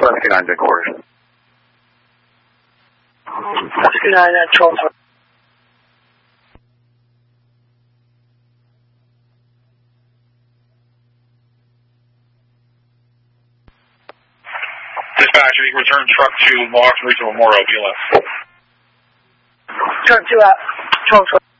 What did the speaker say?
59 big quarters. 59 at 12. Dispatcher, you return truck to Lost Regional Memorial, BLS. Truck 2 out, 12.